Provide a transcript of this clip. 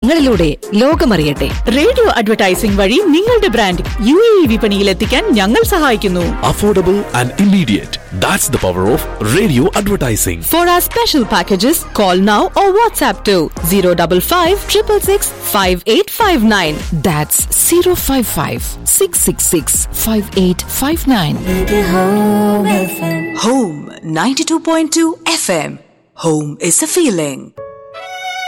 ഞങ്ങളിലൂടെ ലോകമറിയട്ടെ. Radio advertising വഴി നിങ്ങളുടെ brand UAE വിപണിയിൽ എത്തിക്കാൻ ഞങ്ങൾ സഹായിക്കുന്നു. Affordable and immediate. That's the power of radio advertising. For our special packages, call now or WhatsApp to 055 666 5859. That's 055 666 5859. Home 92.2 FM. Home is a feeling.